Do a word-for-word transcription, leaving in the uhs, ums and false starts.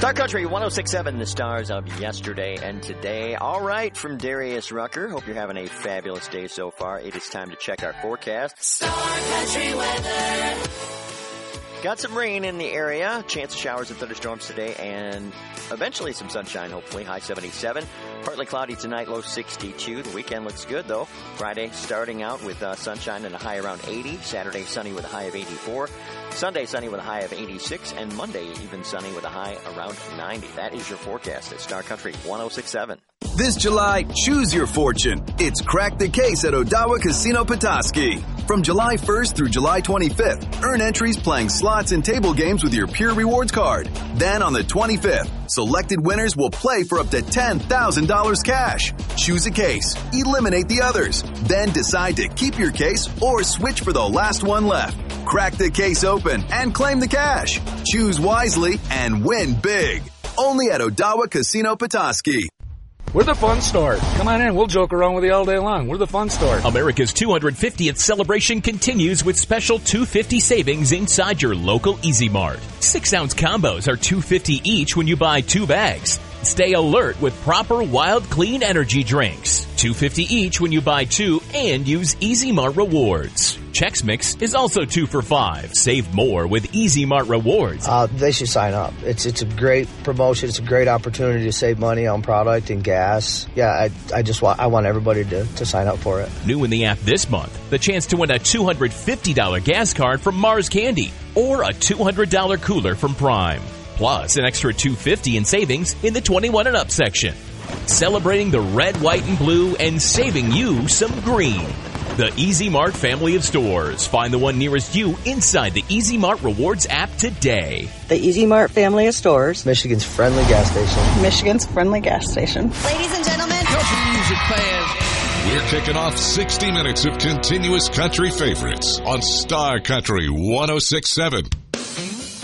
Star Country one oh six point seven, the stars of yesterday and today. All right, from Darius Rucker. Hope you're having a fabulous day so far. It is time to check our forecast. Star Country weather. Got some rain in the area. Chance of showers and thunderstorms today, and eventually some sunshine, hopefully. High seventy-seven. Partly cloudy tonight, low sixty-two. The weekend looks good, though. Friday starting out with uh, sunshine and a high around eighty. Saturday sunny with a high of eighty-four. Sunday sunny with a high of eighty-six. And Monday even sunny with a high around ninety. That is your forecast at Star Country one oh six point seven. This July, choose your fortune. It's Crack the Case at Odawa Casino Petoskey. From July first through July twenty-fifth, earn entries playing slots and table games with your Pure Rewards card. Then on the twenty-fifth, selected winners will play for up to ten thousand dollars cash. Choose a case, eliminate the others, then decide to keep your case or switch for the last one left. Crack the case open and claim the cash. Choose wisely and win big. Only at Odawa Casino Petoskey. We're the fun store. Come on in. We'll joke around with you all day long. We're the fun store. America's two hundred fiftieth celebration continues with special two hundred fifty fifty inside your local Easy Mart. Six-ounce combos are two hundred fifty each when you buy two bags. Stay alert with proper Wild Clean energy drinks. two hundred fifty each when you buy two and use Easy Mart Rewards. Chex Mix is also two for five. Save more with Easy Mart Rewards. Uh, they should sign up. It's it's a great promotion. It's a great opportunity to save money on product and gas. Yeah, I I just want I want everybody to, to sign up for it. New in the app this month, the chance to win a two hundred fifty dollars gas card from Mars Candy or a two hundred dollars cooler from Prime. Plus an extra two hundred fifty dollars in savings in the twenty-one and up section. Celebrating the red, white, and blue and saving you some green. The Easy Mart family of stores. Find the one nearest you inside the Easy Mart Rewards app today. The Easy Mart family of stores. Michigan's friendly gas station. Michigan's friendly gas station. Ladies and gentlemen, country music fans. We're kicking off sixty minutes of continuous country favorites on Star Country one oh six point seven.